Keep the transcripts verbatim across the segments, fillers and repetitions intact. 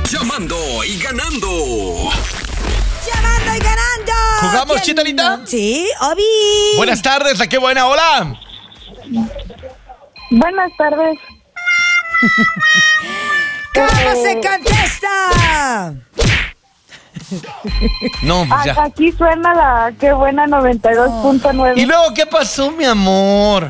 Llamando y ganando. Llamando y ganando. ¿Jugamos, Chitalita? Sí, Obi. Buenas tardes, ¿a qué buena? Hola. Buenas tardes. ¿Cómo se contesta? No, pues ya. Aquí suena la qué buena noventa y dos punto nueve. ¿Y luego qué pasó, mi amor?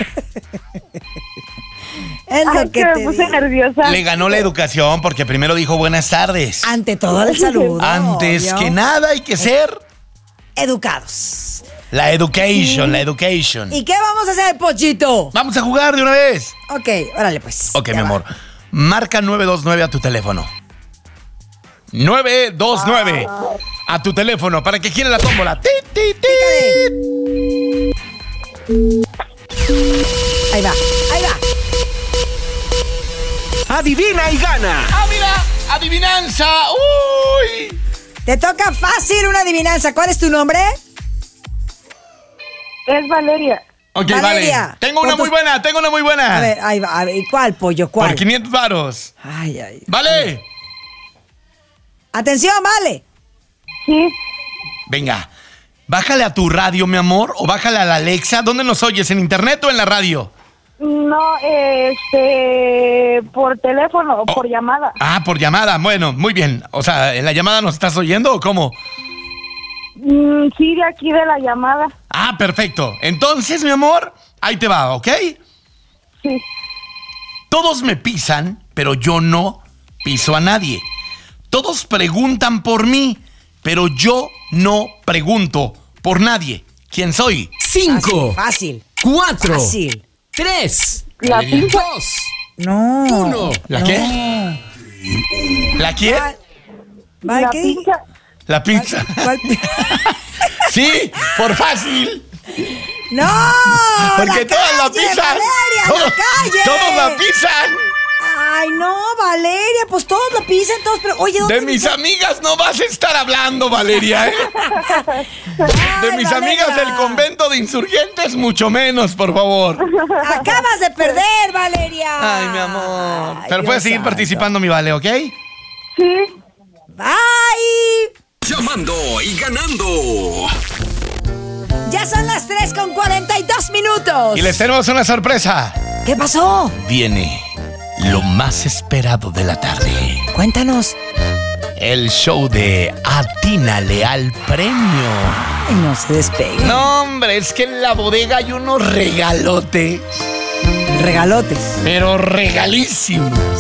Es lo Ay, que que me te puse digo. nerviosa. Le ganó la educación porque primero dijo buenas tardes. Ante todo el saludo. Antes obvio. que nada hay que ser Educados. la education, la education. ¿Y qué vamos a hacer, Pochito? Vamos a jugar de una vez. Ok, órale pues. Ok, Ya mi va. amor. Marca nueve dos nueve a tu teléfono. nueve dos nueve a tu teléfono para que gire la tómbola. ¡Ti, ti, ti! Pícale. Ahí va, ahí va. Adivina y gana. ¡Ah, mira! ¡Adivinanza! ¡Uy! Te toca fácil una adivinanza. ¿Cuál es tu nombre? Es Valeria. Ok, Valeria, vale. Tengo una ¿cuántos- muy buena, tengo una muy buena. A ver, ahí va. A ver, ¿y cuál, pollo? ¿Cuál? Por quinientos varos. Ay, ay. ¿Vale? Atención, vale. Sí, Venga. Bájale a tu radio, mi amor, o bájale a la Alexa. ¿Dónde nos oyes? ¿En internet o en la radio? no, este, por teléfono o por llamada. Ah, por llamada. Bueno, muy bien. O sea, ¿en la llamada nos estás oyendo o cómo? Mm, sí, de aquí de la llamada. Ah, perfecto. Entonces, mi amor, ahí te va, ¿ok? Sí. Todos me pisan, pero yo no piso a nadie. Todos preguntan por mí, pero yo no pregunto por nadie. ¿Quién soy? Cinco, Fácil. cuatro, Fácil. tres, La Valeria. pizza. dos, No. uno. ¿La no. qué? ¿La quién? ¿Cuál? ¿Vale? La ¿Qué dije? pizza. La pizza. ¿Cuál? Sí, por fácil. ¡No! Porque la todos la calle, pisan. Valeria, todos, la calle. todos la pisan. Ay, no, Valeria, pues todos lo pisan, todos, pero oye, ¿dónde De mis amigas no vas a estar hablando, Valeria, ¿eh? De Ay, mis Valeria. amigas del convento de insurgentes, mucho menos, por favor. Acabas de perder, Valeria. Ay, mi amor. Ay, Pero Dios puedes seguir santo. participando, mi Vale, ¿ok? Sí. Bye. Llamando y ganando. Ya son las tres con cuarenta y dos minutos. Y les tenemos una sorpresa. ¿Qué pasó? Viene lo más esperado de la tarde. Cuéntanos. El show de Atínale al Premio. Ay, no se despegue. No, hombre, es que en la bodega hay unos regalotes, Regalotes. pero regalísimos.